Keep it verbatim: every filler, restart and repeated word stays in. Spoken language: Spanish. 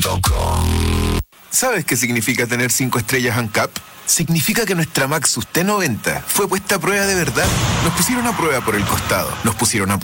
punto com. ¿Sabes qué significa tener cinco estrellas ANCAP? Significa que nuestra Maxus T noventa fue puesta a prueba de verdad. Nos pusieron a prueba por el costado, nos pusieron a